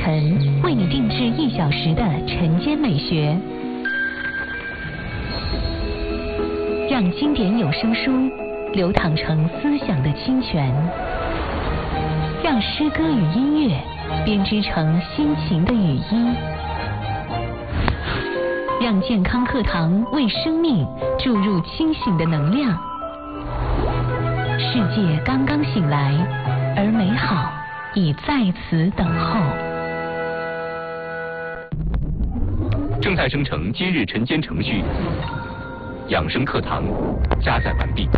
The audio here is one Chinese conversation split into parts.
晨为你定制1小时的晨间美学，让经典有声书流淌成思想的清泉，让诗歌与音乐编织成心情的雨衣，让健康课堂为生命注入清醒的能量。世界刚刚醒来，而美好已在此等候。 正在生成今日晨间程序，养生课堂加载完毕。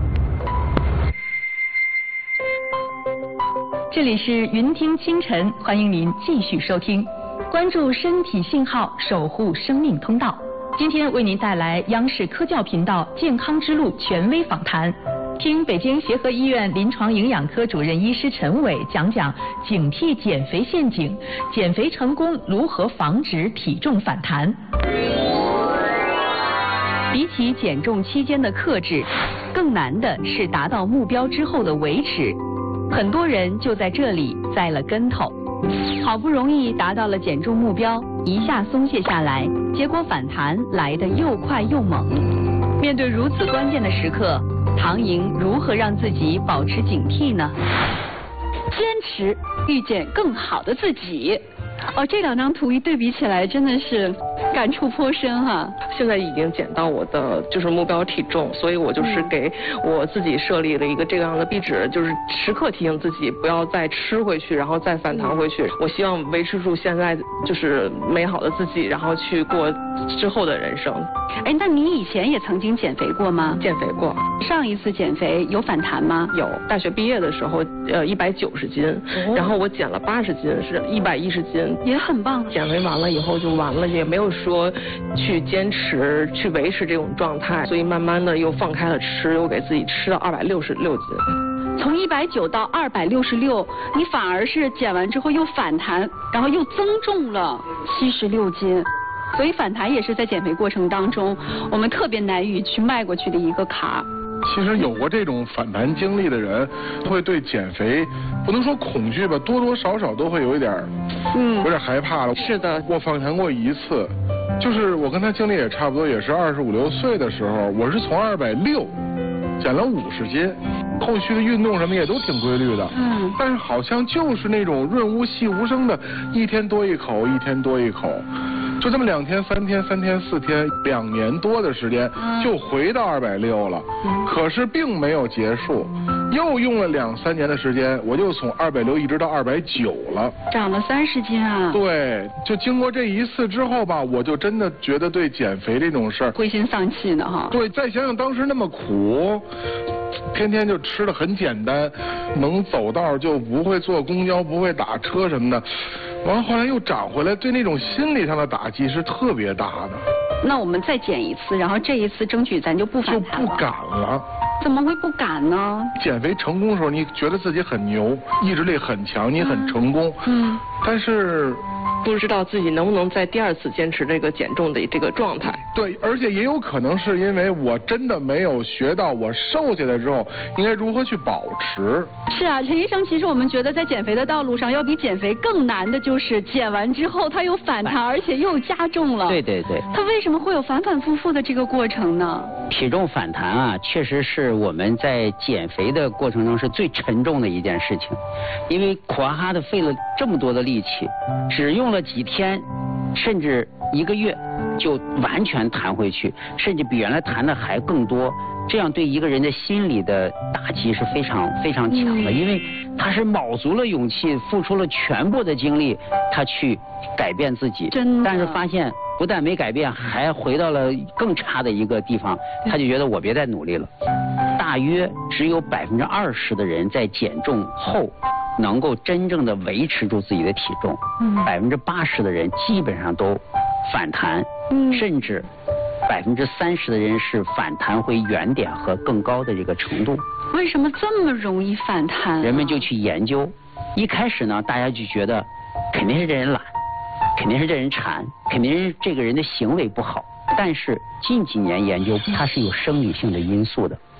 这里是云听清晨，欢迎您继续收听，关注身体信号，守护生命通道。今天为您带来央视科教频道健康之路权威访谈，听北京协和医院临床营养科主任医师陈伟讲讲警惕减肥陷阱，减肥成功如何防止体重反弹。比起减重期间的克制，更难的是达到目标之后的维持。很多人就在这里栽了跟头，好不容易达到了减重目标，一下松懈下来，结果反弹来得又快又猛。面对如此关键的时刻，唐莹如何让自己保持警惕呢？ 坚持遇见更好的自己。这两张图一对比起来，真的是感触颇深哈。 现在已经减到我的目标体重，所以我就是给我自己设立了一个这样的壁纸，就是时刻提醒自己不要再吃回去，然后再反弹回去。我希望维持住现在美好的自己，然后去过之后的人生。 那你以前也曾经减肥过吗？ 减肥过。 上一次减肥有反弹吗？ 有，大学毕业的时候190斤，然后我减了80斤，是110斤。 也很棒。 减肥完了以后就完了，也没有说去坚持去维持这种状态，所以慢慢的又放开了吃，又给自己吃到266斤。 从190到266，你反而是减完之后又反弹，然后又增重了76斤。所以反弹也是在减肥过程当中我们特别难以去迈过去的一个坎儿。 其实有过这种反弹经历的人，会对减肥不能说恐惧吧，多多少少都会有一点害怕了。 是的， 我反弹过一次，就是我跟他经历也差不多，也是25、26岁的时候，我是从260减了50斤，后续的运动什么也都挺规律的。但是好像就是那种润物细无声的，一天多一口，一天多一口。就这么2天、3天、3天、4天，2年多的时间就回到260了。可是并没有结束，又用了2、3年的时间，我就从260一直到290了， 长了30斤啊！ 对，就经过这一次之后吧，我就真的觉得对减肥这种事儿灰心丧气呢哈。 对，再想想当时那么苦，天天就吃的很简单，能走道就不会坐公交，不会打车什么的。完了后来又长回来，对那种心理上的打击是特别大的。 那我们再减一次，然后这一次争取咱就不反弹了。 就不敢了。 怎么会不敢呢？ 减肥成功的时候，你觉得自己很牛，意志力很强，你很成功。但是不知道自己能不能在第2次坚持这个减重的这个状态。 对，而且也有可能是因为我真的没有学到我瘦下来之后应该如何去保持。 是啊，陈医生，其实我们觉得在减肥的道路上，要比减肥更难的就是减完之后它又反弹，而且又加重了。 对对对。 它为什么会有反反复复的这个过程呢？ 体重反弹啊，确实是我们在减肥的过程中是最沉重的一件事情，因为苦哈哈的费了这么多的力气，只用了几天，甚至1个月就完全弹回去，甚至比原来弹的还更多。这样对一个人的心理的打击是非常非常强的，因为他是卯足了勇气，付出了全部的精力，他去改变自己，但是发现不但没改变，还回到了更差的一个地方，他就觉得我别再努力了。大约只有20%的人在减重后能够真正的维持住自己的体重，80%的人基本上都反弹，甚至30%的人是反弹回原点和更高的这个程度。 为什么这么容易反弹？ 人们就去研究，一开始呢，大家就觉得肯定是这人懒，肯定是这人馋，肯定是这个人的行为不好。但是近几年研究，它是有生理性的因素的。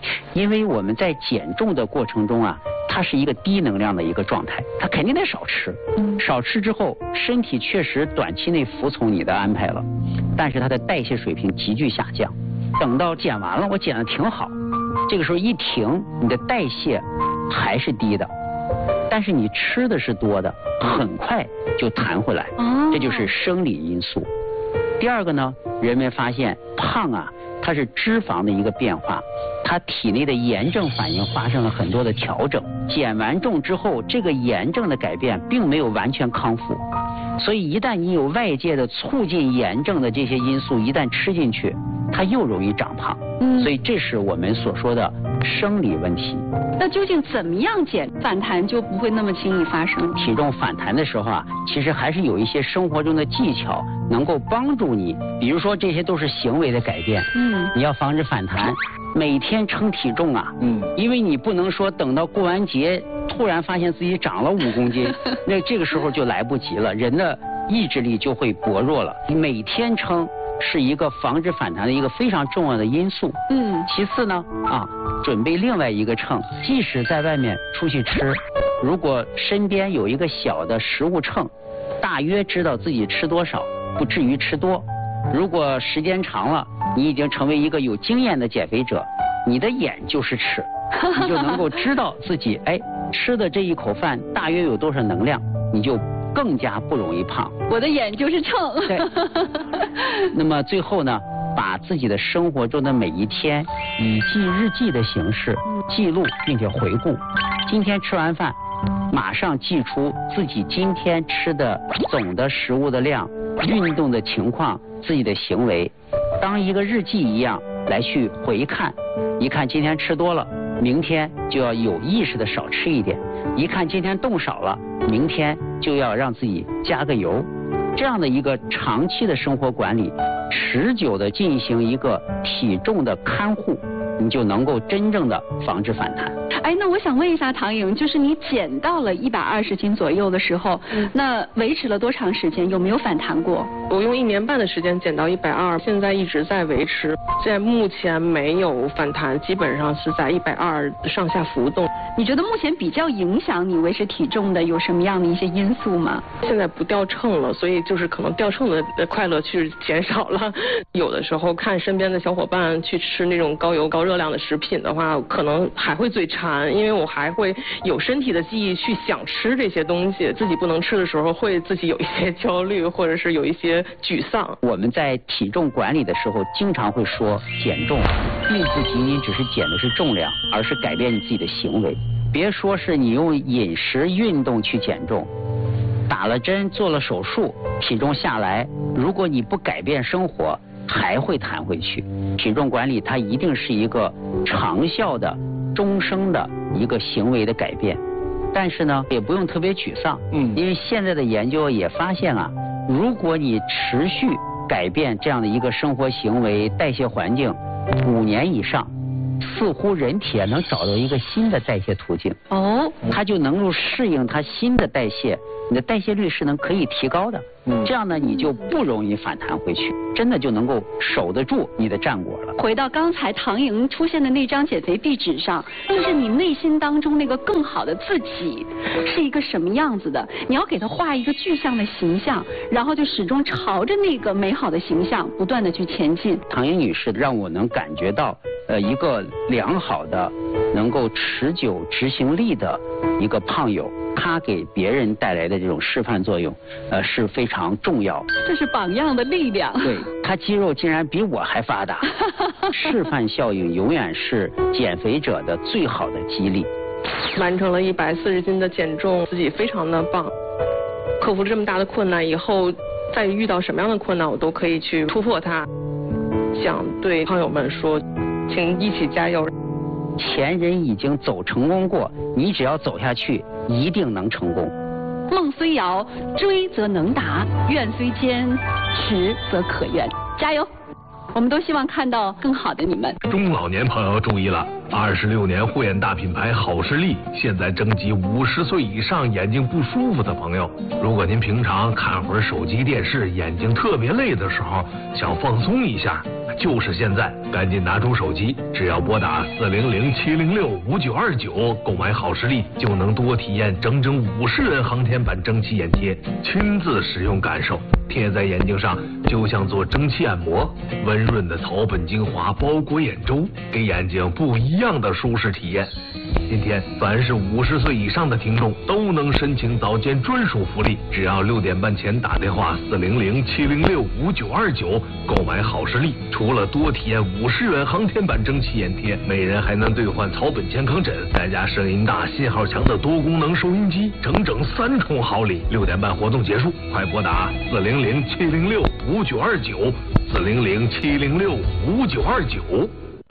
因为我们在减重的过程中啊，它是一个低能量的一个状态，它肯定得少吃。少吃之后，身体确实短期内服从你的安排了，但是它的代谢水平急剧下降。等到减完了，我减得挺好，这个时候一停，你的代谢还是低的，但是你吃的是多的，很快就弹回来。这就是生理因素。第二个呢，人们发现胖啊，它是脂肪的一个变化，它体内的炎症反应发生了很多的调整。减完重之后，这个炎症的改变并没有完全康复，所以一旦你有外界的促进炎症的这些因素一旦吃进去，它又容易长胖。所以这是我们所说的生理问题。 那究竟怎么样减反弹就不会那么轻易发生？ 体重反弹的时候啊，其实还是有一些生活中的技巧能够帮助你，比如说这些都是行为的改变。你要防止反弹，每天称体重啊。因为你不能说等到过完节突然发现自己长了5公斤，那这个时候就来不及了，人的意志力就会薄弱了。每天称是一个防止反弹的一个非常重要的因素。其次呢，准备另外一个秤，即使在外面出去吃，如果身边有一个小的食物秤，大约知道自己吃多少，不至于吃多。如果时间长了，你已经成为一个有经验的减肥者，你的眼就是尺，你就能够知道自己吃的这一口饭大约有多少能量，你就更加不容易胖。 我的眼就是秤。 对。那么最后呢，把自己的生活中的每一天以记日记的形式记录并且回顾。今天吃完饭，马上记出自己今天吃的总的食物的量、运动的情况、自己的行为，当一个日记一样来去回看。一看今天吃多了，明天就要有意识的少吃一点；一看今天动少了，明天就要让自己加个油。这样的一个长期的生活管理，持久的进行一个体重的看护，你就能够真正的防止反弹。 那我想问一下唐颖，就是你减到了120斤左右的时候，那维持了多长时间？有没有反弹过？ 我用1年半的时间减到120，现在一直在维持，现在目前没有反弹，基本上是在120上下浮动。 你觉得目前比较影响你维持体重的有什么样的一些因素吗？ 现在不掉秤了，所以就是可能掉秤的快乐去减少了。有的时候看身边的小伙伴去吃那种高油高热量的食品的话，可能还会嘴馋，因为我还会有身体的记忆去想吃这些东西，自己不能吃的时候会自己有一些焦虑，或者是有一些沮丧。 我们在体重管理的时候经常会说，减重并不仅仅只是减的是重量，而是改变你自己的行为。别说是你用饮食运动去减重，打了针做了手术体重下来，如果你不改变生活还会弹回去。体重管理它一定是一个长效的终生的一个行为的改变。但是呢，也不用特别沮丧，因为现在的研究也发现啊，如果你持续改变这样的一个生活行为、代谢环境5年以上，似乎人体能找到一个新的代谢途径。它就能够适应它新的代谢，你的代谢率是可以提高的。这样呢，你就不容易反弹回去，真的就能够守得住你的战果了。 回到刚才唐颖出现的那张减肥壁纸上，就是你内心当中那个更好的自己是一个什么样子的？你要给他画一个具象的形象，然后就始终朝着那个美好的形象不断的去前进。 唐颖女士让我能感觉到一个良好的能够持久执行力的一个胖友，他给别人带来的这种示范作用是非常重要。 这是榜样的力量。 对，他肌肉竟然比我还发达。示范效应永远是减肥者的最好的激励。 完成了140斤的减重，自己非常的棒。克服这么大的困难以后，再遇到什么样的困难我都可以去突破它。想对胖友们说，请一起加油。 前人已经走成功过，你只要走下去一定能成功。 梦虽遥，追则能达；愿虽坚，持则可愿。加油！我们都希望看到更好的你们。 中老年朋友注意了，26年护眼大品牌好视力现在征集50岁以上眼睛不舒服的朋友。如果您平常看会儿手机电视，眼睛特别累的时候，想放松一下， 就是现在，赶紧拿出手机，只要拨打400-706-5929购买好视力，就能多体验整整50元航天版蒸汽眼贴，亲自使用感受。贴在眼睛上就像做蒸汽按摩，温润的草本精华包裹眼周，给眼睛不一样的舒适体验。今天凡是50岁以上的听众都能申请早间专属福利，只要6点半前打电话400-706-5929购买好视力，除了多体验50元航天版蒸汽眼贴，每人还能兑换草本健康枕，再加声音大、信号强的多功能收音机，整整3重好礼。6点半活动结束，快拨打400-706-5929，400-706-5929。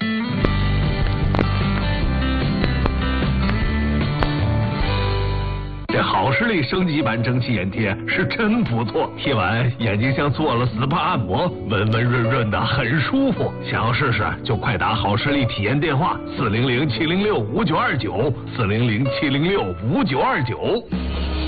这好视力升级版蒸汽眼贴是真不错，贴完眼睛像做了 SPA 按摩，温温润润的，很舒服。想要试试就快打好视力体验电话400-706-5929，400-706-5929。